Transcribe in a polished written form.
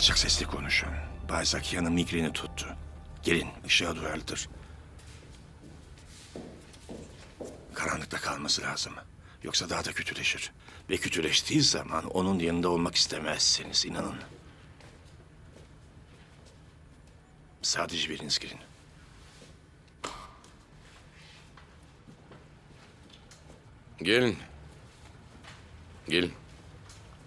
Alçak sesle konuşun. Bay Zakia'nın migreni tuttu. Gelin, ışığa duyarlıdır. Karanlıkta kalması lazım. Yoksa daha da kötüleşir. Ve kötüleştiği zaman onun yanında olmak istemezsiniz, inanın. Sadece biriniz girin. Gelin. Gelin.